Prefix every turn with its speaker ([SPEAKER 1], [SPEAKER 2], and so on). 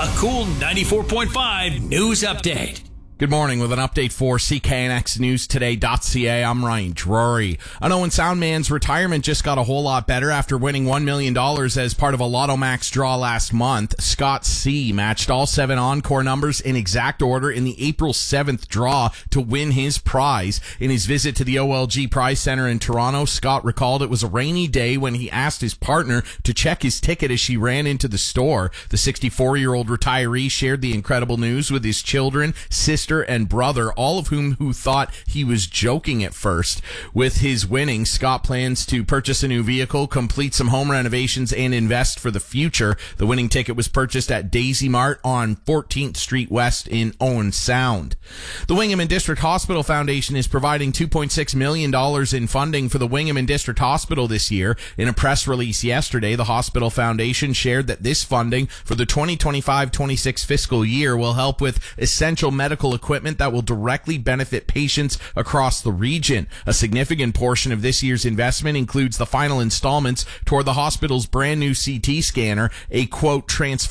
[SPEAKER 1] A cool 94.5 news update.
[SPEAKER 2] Good morning with an update for CKNXNewsToday.ca. I'm Ryan Drury. An Owen Sound man's retirement just got a whole lot better after winning $1 million as part of a Lotto Max draw last month. Scott C. matched all 7 encore numbers in exact order in the April 7th draw to win his prize. In his visit to the OLG Prize Center in Toronto, Scott recalled it was a rainy day when he asked his partner to check his ticket as she ran into the store. The 64-year-old retiree shared the incredible news with his children, sister, and brother, all of whom thought he was joking at first. With his winning, Scott plans to purchase a new vehicle, complete some home renovations, and invest for the future. The winning ticket was purchased at Daisy Mart on 14th Street West in Owen Sound. The Wingham and District Hospital Foundation is providing $2.6 million in funding for the Wingham and District Hospital this year. In a press release yesterday, the Hospital Foundation shared that this funding for the 2025-26 fiscal year will help with essential medical equipment that will directly benefit patients across the region. A significant portion of this year's investment includes the final installments toward the hospital's brand new CT scanner, a quote